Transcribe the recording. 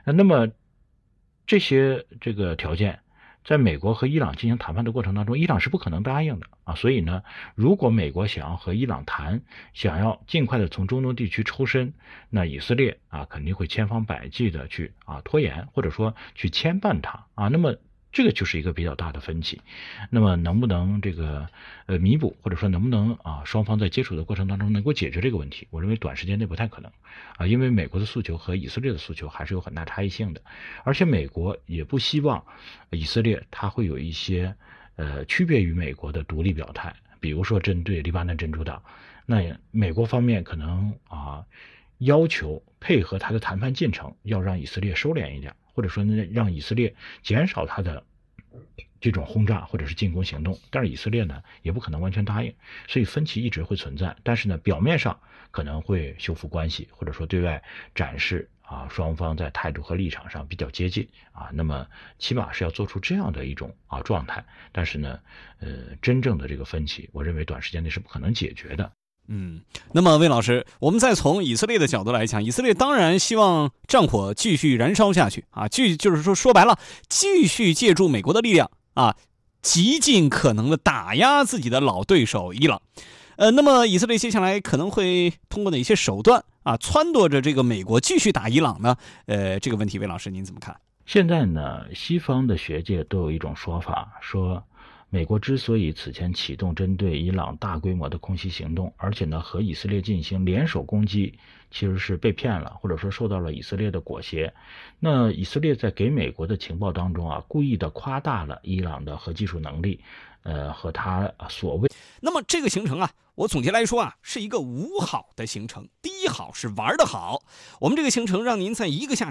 那么这些这个条件，在美国和伊朗进行谈判的过程当中，伊朗是不可能答应的啊。所以呢，如果美国想要和伊朗谈，想要尽快的从中东地区抽身，那以色列啊肯定会千方百计的去拖延，或者说去牵绊它啊。那么这个就是一个比较大的分歧。那么能不能这个弥补，或者说能不能双方在接触的过程当中能够解决这个问题？我认为短时间内不太可能啊，因为美国的诉求和以色列的诉求还是有很大差异性的，而且美国也不希望以色列它会有一些区别于美国的独立表态，比如说针对黎巴嫩真主党，那美国方面可能要求配合他的谈判进程，要让以色列收敛一点，或者说呢让以色列减少他的这种轰炸或者是进攻行动，但是以色列呢也不可能完全答应，所以分歧一直会存在。但是呢，表面上可能会修复关系，或者说对外展示双方在态度和立场上比较接近那么起码是要做出这样的一种状态。但是呢，真正的这个分歧，我认为短时间内是不可能解决的。 那么魏老师，我们再从以色列的角度来讲，以色列当然希望战火继续燃烧下去就是说白了，继续借助美国的力量极尽可能的打压自己的老对手伊朗。那么以色列接下来可能会通过哪些手段撺掇着这个美国继续打伊朗呢？这个问题魏老师您怎么看？ 现在呢，西方的学界都有一种说法，说美国之所以此前启动针对伊朗大规模的空袭行动，而且呢和以色列进行联手攻击，其实是被骗了，或者说受到了以色列的裹挟。那以色列在给美国的情报当中故意的夸大了伊朗的核技术能力，和他所谓。 那么这个行程我总结来说是一个5好的行程。第一好是玩得好，我们这个行程让您在一个夏